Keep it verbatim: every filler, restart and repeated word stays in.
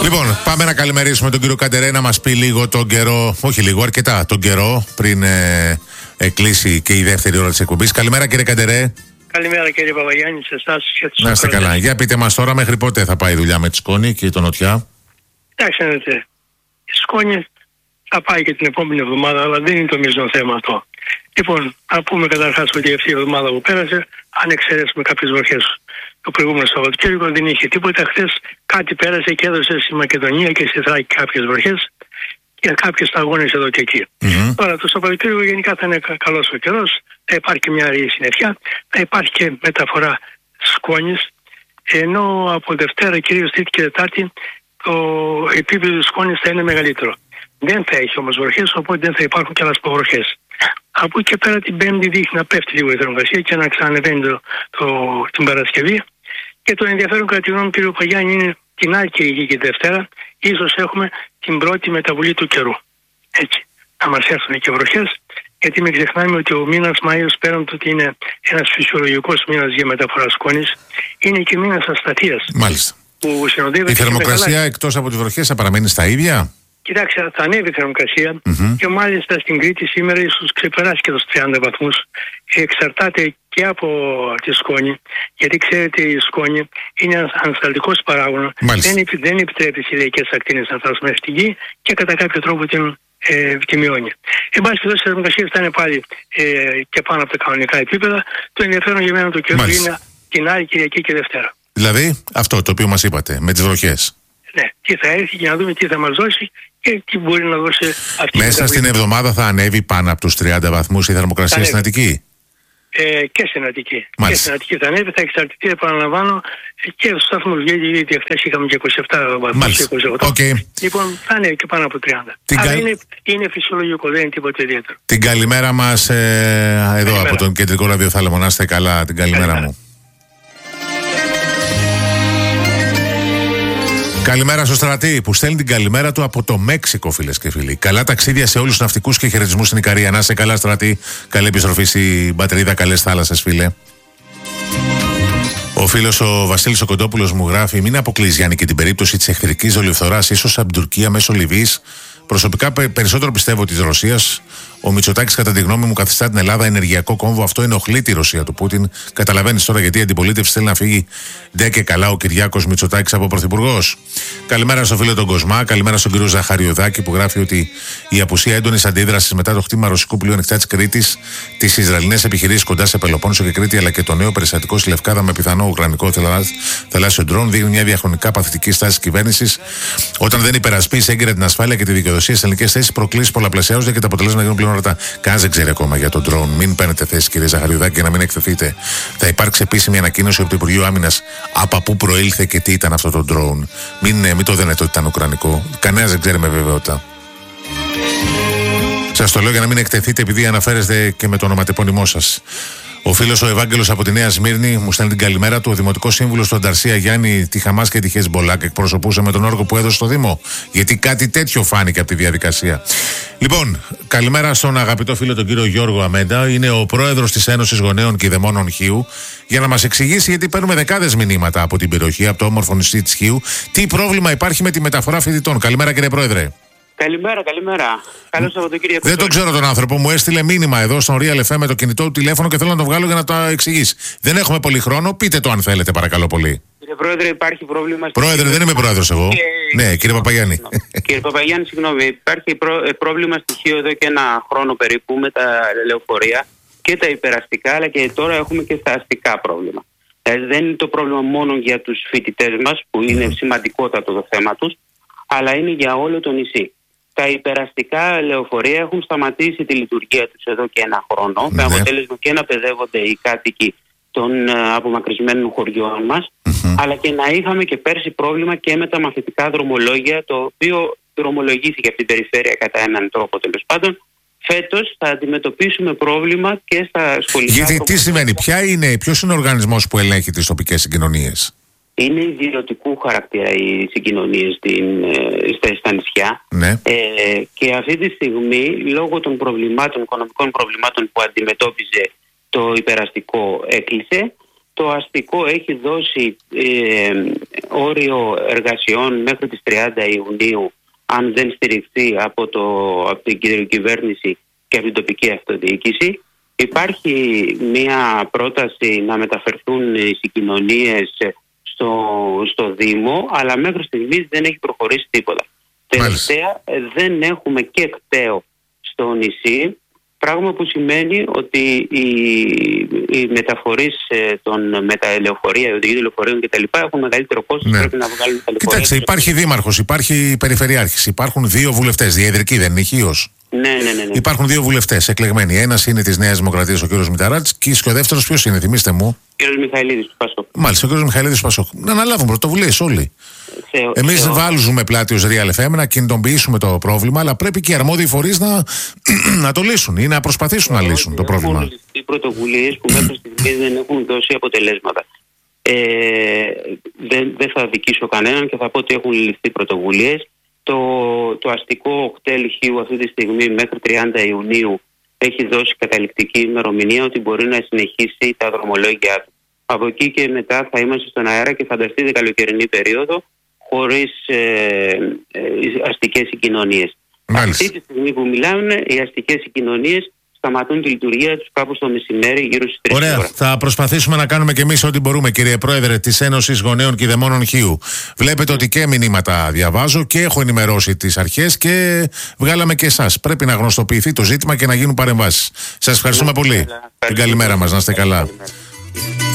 Λοιπόν, πάμε να καλημερίσουμε τον κύριο Καντερέ να μας πει λίγο τον καιρό, όχι λίγο, αρκετά τον καιρό πριν ε, ε, κλείσει και η δεύτερη ώρα της εκπομπής. Καλημέρα κύριε Καντερέ. Καλημέρα κύριε Παπαγιάννη, σε εσάς και τους. Να είστε καλά. Για πείτε μας τώρα μέχρι πότε θα πάει η δουλειά με τη Σκόνη και τον Νοτιά. Κοιτάξτε, η Σκόνη θα πάει και την επόμενη εβδομάδα, αλλά δεν είναι το μείζον θέμα αυτό. Λοιπόν, να πούμε καταρχάς ότι αυτή η εβδομάδα που πέρασε, αν εξαιρέσουμε κάποιες βροχές, το προηγούμενο Σαββατοκύριακο δεν είχε τίποτα. Χθες κάτι πέρασε και έδωσε στη Μακεδονία και στη Θράκη κάποιες βροχές και κάποιες σταγόνες εδώ και εκεί. Mm-hmm. Τώρα το Σαββατοκύριακο γενικά θα είναι καλός ο καιρός, θα υπάρχει και μια αργή συννεφιά, θα υπάρχει και μεταφορά σκόνης, ενώ από Δευτέρα, κυρίως Τρίτη και Τετάρτη, το επίπεδο της σκόνης θα είναι μεγαλύτερο. Δεν θα έχει όμως βροχές, οπότε δεν θα υπάρχουν και άλλες βροχές. Από εκεί και πέρα την Πέμπτη δείχνει να πέφτει λίγο η θερμοκρασία και να ξανανεβαίνει το, το, την Παρασκευή. Και το ενδιαφέρον κατά τη γνώμη του κ. Παγιάννη είναι την άλλη Κυριακή και Δευτέρα. Ίσως έχουμε την πρώτη μεταβολή του καιρού. Έτσι. Να μας έρθουν και βροχές, γιατί μην ξεχνάμε ότι ο μήνας Μάιος, πέραν του ότι είναι ένας φυσιολογικός μήνας για μεταφορά σκόνης, είναι και μήνας ασταθείας. Μάλιστα. Που η θερμοκρασία εκτός από τις βροχές θα παραμένει στα ίδια. Κοιτάξτε, θα ανέβει η θερμοκρασία mm-hmm. και μάλιστα στην Κρήτη σήμερα ίσως ξεπεράσει και τους τριάντα βαθμούς. Εξαρτάται και από τη σκόνη, γιατί ξέρετε η σκόνη είναι ένας ανασταλτικός παράγων. Δεν, δεν επιτρέπει τις ηλιακές ακτίνες να φτάσουν μέχρι την γη και κατά κάποιο τρόπο την, ε, τη μειώνει. Εν πάση περιπτώσει, η θερμοκρασία θα είναι πάλι ε, και πάνω από τα κανονικά επίπεδα. Το ενδιαφέρον για μένα το καιρό είναι την άλλη Κυριακή και Δευτέρα. Δηλαδή αυτό το οποίο μας είπατε, με τις βροχές. Ναι, τι θα έρθει και να δούμε τι θα μας δώσει και τι μπορεί να δώσει αυτή. Μέσα στην εβδομάδα θα ανέβει πάνω από τους τριάντα βαθμούς η θερμοκρασία στην Αττική. Ε, και στην Αττική. Και στην Αττική θα ανέβει, θα εξαρτηθεί, επαναλαμβάνω, και στους σταθμούς, γιατί χθες είχαμε και είκοσι επτά βαθμούς. είκοσι οκτώ. Okay. Λοιπόν, θα ανέβει και πάνω από τριάντα. Την Αλλά κα... είναι, είναι φυσιολογικό, δεν είναι τίποτα ιδιαίτερο. Την καλημέρα μας ε, εδώ καλημέρα. Από τον Κεντρικό Ραδιοθάλαμο. Να είστε καλά, την καλημέρα, καλημέρα. μου. Καλημέρα στο Στρατή που στέλνει την καλημέρα του από το Μέξικο, φίλες και φίλοι. Καλά ταξίδια σε όλους τους ναυτικούς και χαιρετισμούς στην Ικαρία. Να είσαι καλά, Στρατή. Καλή επιστροφή στην πατρίδα. Καλές θάλασσες, φίλε. Ο φίλος ο Βασίλης ο Κοντόπουλος μου γράφει: μην αποκλείσει, Γιάννη, και την περίπτωση της εχθρικής δολιοφθοράς, ίσως από την Τουρκία μέσω Λιβύης. Προσωπικά περισσότερο πιστεύω της Ρωσίας. Ο Μητσοτάκης, κατά τη γνώμη μου, καθιστά την Ελλάδα ενεργειακό κόμβο. Αυτό ενοχλεί τη Ρωσία του Πούτιν. Καταλαβαίνεις τώρα γιατί η αντιπολίτευση θέλει να φύγει ντε και καλά ο Κυριάκος Μητσοτάκης από πρωθυπουργός. Καλημέρα στο φίλο τον Κοσμά. Καλημέρα στον κύριο Ζαχαριωδάκη που γράφει ότι η απουσία έντονης αντίδρασης μετά το χτύπημα ρωσικού πλοίου ανοιχτά της Κρήτης, τις Ισραηλινές επιχειρήσεις κοντά σε Πελοπόννησο και Κρήτη, αλλά και το νέο περιστατικό στη Λευκάδα με πιθανό ουκρανικό θαλάσσιο ντρόν δείχνει μια διαχρονικά παθητική στάση της κυβέρνησης. Όταν δεν υπερασπίσει έγκαιρα την ασφάλεια και τη δικαιοδοσία στις ελληνικές θέσεις, προκλήσεις πολλαπλασιάζονται και τα αποτελέσματα γίνουν πλέον ορατά. Κανένας δεν ξέρει ακόμα για τον ντρόν. Μην παίρνετε θέση, κύριε Ζαχαριουδάκη, και να μην εκθεθείτε. Θα υπάρξει επίσημη ανακοίνωση από το Υπουργείο Άμυνας από πού προήλθε και τι ήταν αυτό το ντρόν. Μην, μην το δένετε ότι ήταν ουκρανικό. Κανένας δεν ξέρει με βεβαιότητα. Σας το λέω για να μην εκτεθείτε, επειδή αναφέρεστε και με το ονοματεπώνυμό σας. Ο φίλος ο Ευάγγελος από τη Νέα Σμύρνη μου στέλνει την καλημέρα του. Ο Δημοτικός Σύμβουλος του Ανταρσία Γιάννη, τη Χαμάς και τη Χεσμπολάκ εκπροσωπούσε με τον όργο που έδωσε στο Δήμο. Γιατί κάτι τέτοιο φάνηκε από τη διαδικασία. Λοιπόν, καλημέρα στον αγαπητό φίλο τον κύριο Γιώργο Αμέντα. Είναι ο πρόεδρος της Ένωσης Γονέων και Δαιμόνων Χίου. Για να μας εξηγήσει, γιατί παίρνουμε δεκάδες μηνύματα από την περιοχή, από το όμορφο νησί της Χίου, τι πρόβλημα υπάρχει με τη μεταφορά φοιτητών. Καλημέρα, κύριε Πρόεδρε. Καλημέρα, καλημέρα. Καλό Σαββατοκύριακο. Δεν τον ξέρω τον άνθρωπο. Μου έστειλε μήνυμα εδώ στον Real εφ εμ με το κινητό του τηλέφωνο και θέλω να το βγάλω για να το εξηγήσει. Δεν έχουμε πολύ χρόνο. Πείτε το αν θέλετε, παρακαλώ πολύ. Κύριε Πρόεδρε, υπάρχει πρόβλημα. Πρόεδρε, δεν είμαι πρόεδρος εγώ. Και... Ναι, κύριε Παπαγιάννη. Κύριε Παπαγιάννη, συγγνώμη. Υπάρχει πρό... πρόβλημα στοιχείο εδώ και ένα χρόνο περίπου με τα λεωφορεία και τα υπεραστικά, αλλά και τώρα έχουμε και στα αστικά πρόβλημα. Δηλαδή, δεν είναι το πρόβλημα μόνο για τους φοιτητές μας, που είναι mm. σημαντικότατο το θέμα τους, αλλά είναι για όλο το νησί. Τα υπεραστικά λεωφορεία έχουν σταματήσει τη λειτουργία τους εδώ και ένα χρόνο, ναι. με αποτέλεσμα και να παιδεύονται οι κάτοικοι των uh, απομακρυσμένων χωριών μας, mm-hmm. αλλά και να είχαμε και πέρσι πρόβλημα και με τα μαθητικά δρομολόγια, το οποίο δρομολογήθηκε από την περιφέρεια κατά έναν τρόπο τέλος πάντων. Φέτος θα αντιμετωπίσουμε πρόβλημα και στα σχολικά. Γιατί τι σημαίνει, ποια είναι, ποιος είναι ο οργανισμός που ελέγχει τις τοπικές συγκοινωνίες? Είναι ιδιωτικού χαρακτήρα οι συγκοινωνίες στα νησιά. Ναι. Ε, και αυτή τη στιγμή, λόγω των προβλημάτων, οικονομικών προβλημάτων που αντιμετώπιζε το υπεραστικό, έκλεισε. Το αστικό έχει δώσει ε, όριο εργασιών μέχρι τις τριάντα Ιουνίου, αν δεν στηριχθεί από, το, από την κυβέρνηση και από την τοπική αυτοδιοίκηση. Υπάρχει μια πρόταση να μεταφερθούν οι συγκοινωνίες στο, στο Δήμο, αλλά μέχρι στιγμής δεν έχει προχωρήσει τίποτα. Τελευταία, δεν έχουμε και κταίο στο νησί, πράγμα που σημαίνει ότι οι, οι μεταφορείς των μεταλεωφορεία, οι οδηγοί λεωφορείων κτλ. Έχουν μεγαλύτερο κόστος, ναι. Πρέπει να βγάλουν τα λεωφορεία. Κοιτάξτε, υπάρχει δήμαρχος, υπάρχει περιφερειάρχης, υπάρχουν δύο βουλευτές, διεδρικοί δεν είναι ηχείος. Ναι, ναι, ναι, ναι. Υπάρχουν δύο βουλευτές εκλεγμένοι. Ένας είναι της Νέας Δημοκρατίας, ο κ. Μηταράτης, και ο δεύτερος ποιος είναι, θυμίστε μου. Ο κ. Μιχαηλίδης του Πασόκ. Μάλιστα, ο κ. Μιχαηλίδης του Πασόκ. Να αναλάβουν πρωτοβουλίες όλοι. Θεω... Εμείς Θεω... βάλουμε πλάτη ως Real εφ εμ να κινητοποιήσουμε το πρόβλημα, αλλά πρέπει και οι αρμόδιοι φορείς να, να το λύσουν ή να προσπαθήσουν να λύσουν το πρόβλημα. Έχουν ληφθεί πρωτοβουλίες που μέχρι στιγμής δεν έχουν δώσει αποτελέσματα. Ε, δεν, δεν θα δικήσω κανέναν και θα πω ότι έχουν ληφθεί πρωτοβουλίες. Το, το αστικό κτέλ Χίου αυτή τη στιγμή μέχρι τριάντα Ιουνίου έχει δώσει καταληκτική ημερομηνία ότι μπορεί να συνεχίσει τα δρομολόγια του. Από εκεί και μετά θα είμαστε στον αέρα και φανταστείτε καλοκαιρινή περίοδο χωρίς ε, ε, αστικές συγκοινωνίες. Αυτή τη στιγμή που μιλάμε, οι αστικές συγκοινωνίες σταματούν τη λειτουργία τους κάπου στο μεσημέρι, γύρω στις τρεις. Ωραία. Ώρα. Θα προσπαθήσουμε να κάνουμε και εμείς ό,τι μπορούμε, κύριε Πρόεδρε της Ένωσης Γονέων Κηδεμόνων Χίου. Βλέπετε ότι και μηνύματα διαβάζω και έχω ενημερώσει τις αρχές και βγάλαμε και εσάς. Πρέπει να γνωστοποιηθεί το ζήτημα και να γίνουν παρεμβάσεις. Σας ευχαριστούμε πολύ. Την καλημέρα μας, να είστε καλά.